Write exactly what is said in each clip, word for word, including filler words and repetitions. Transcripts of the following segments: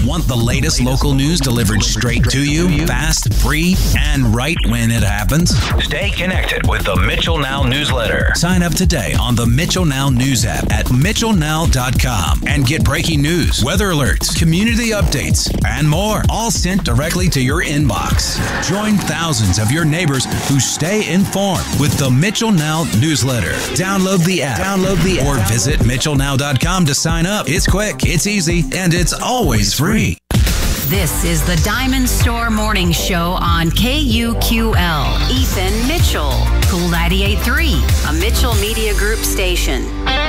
Want the latest local news delivered straight to you, fast, free, and right when it happens? Stay connected with the Mitchell Now newsletter. Sign up today on the Mitchell Now news app at mitchell now dot com and get breaking news, weather alerts, community updates, and more, all sent directly to your inbox. Join thousands of your neighbors who stay informed with the Mitchell Now newsletter. Download the app, download the app, or visit mitchell now dot com to sign up. It's quick, it's easy, and it's always free. This is the Diamond Store Morning Show on K U Q L. Ethan Mitchell, Cool ninety-eight point three, a Mitchell Media Group station.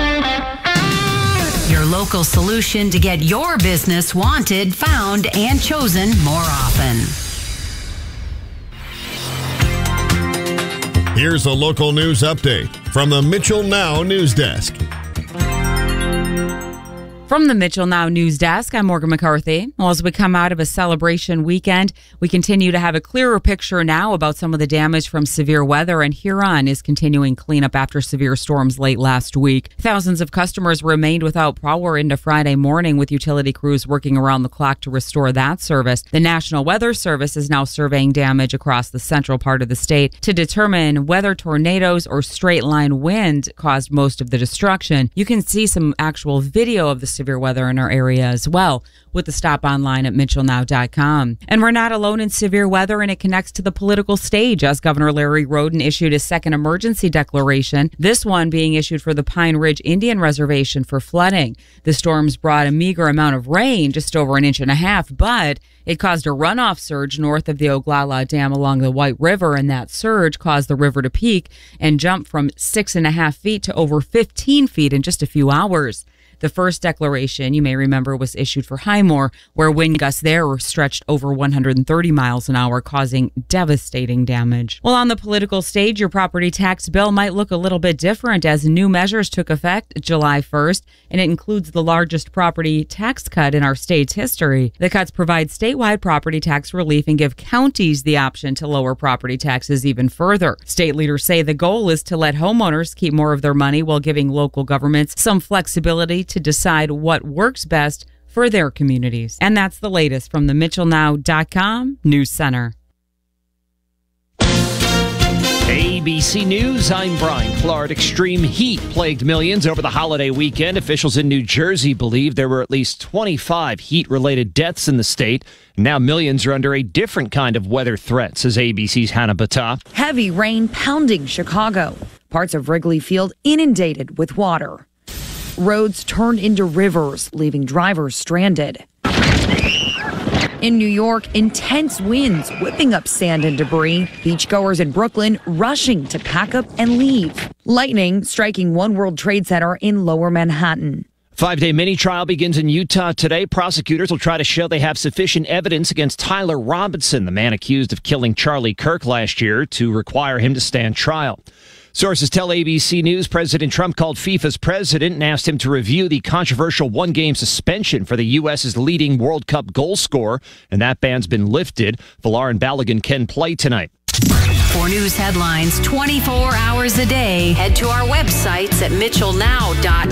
Your local solution to get your business wanted, found, and chosen more often. Here's a local news update from the Mitchell Now News Desk. From the Mitchell Now News Desk, I'm Morgan McCarthy. Well, as we come out of a celebration weekend, we continue to have a clearer picture now about some of the damage from severe weather, and Huron is continuing cleanup after severe storms late last week. Thousands of customers remained without power into Friday morning, with utility crews working around the clock to restore that service. The National Weather Service is now surveying damage across the central part of the state to determine whether tornadoes or straight-line wind caused most of the destruction. You can see some actual video of the severe weather in our area as well with the stop online at mitchell now dot com. And we're not alone in severe weather, and it connects to the political stage as Governor Larry Roden issued his second emergency declaration, this one being issued for the Pine Ridge Indian Reservation for flooding. The storms brought a meager amount of rain, just over an inch and a half, but it caused a runoff surge north of the Oglala Dam along the White River, and that surge caused the river to peak and jump from six and a half feet to over fifteen feet in just a few hours. The first declaration, you may remember, was issued for Highmore, where wind gusts there were stretched over one hundred thirty miles an hour, causing devastating damage. Well, on the political stage, your property tax bill might look a little bit different as new measures took effect July first, and it includes the largest property tax cut in our state's history. The cuts provide statewide property tax relief and give counties the option to lower property taxes even further. State leaders say the goal is to let homeowners keep more of their money while giving local governments some flexibility to decide what works best for their communities. And that's the latest from the mitchell now dot com News Center. A B C News, I'm Brian Clark. Extreme heat plagued millions over the holiday weekend. Officials in New Jersey believe there were at least twenty-five heat-related deaths in the state. Now millions are under a different kind of weather threat, says A B C's Hannah Batta. Heavy rain pounding Chicago. Parts of Wrigley Field inundated with water. Roads turned into rivers, leaving drivers stranded. In New York, intense winds whipping up sand and debris. Beachgoers in Brooklyn rushing to pack up and leave. Lightning striking One World Trade Center in Lower Manhattan. Five-day mini-trial begins in Utah today. Prosecutors will try to show they have sufficient evidence against Tyler Robinson, the man accused of killing Charlie Kirk last year, to require him to stand trial. Sources tell A B C News President Trump called FIFA's president and asked him to review the controversial one-game suspension for the U S's leading World Cup goal scorer, and that ban's been lifted. Villar Balogun can play tonight. For news headlines twenty-four hours a day, head to our websites at mitchell now dot